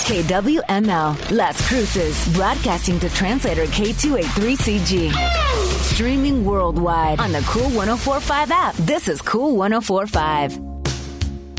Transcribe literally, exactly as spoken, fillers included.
K W M L, Las Cruces, broadcasting to translator K two eighty-three C G. Streaming worldwide on the Cool one oh four point five app. This is Cool one oh four point five.